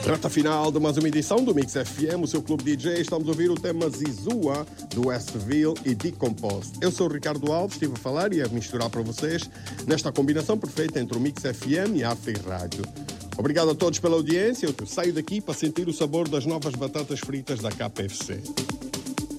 Reta final de mais uma edição do Mix FM, o seu clube DJ. Estamos a ouvir o tema Zizua, do Westville e Decomposed. Eu sou o Ricardo Alves, estive a falar e a misturar para vocês nesta combinação perfeita entre o Mix FM e a Afri Rádio. Obrigado a todos pela audiência. Eu saio daqui para sentir o sabor das novas batatas fritas da KFC.